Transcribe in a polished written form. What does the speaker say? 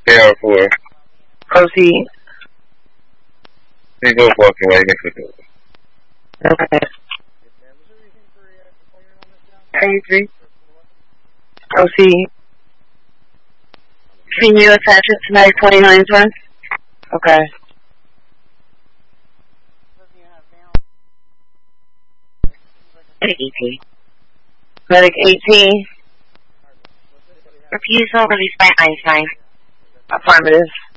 AR4. Proceed. They go walking right next to the door. Okay. 33. Proceed. Can you attach it tonight, 29 times? Okay. Medic 18. Medic 18. Refusal released by Einstein. Affirmative.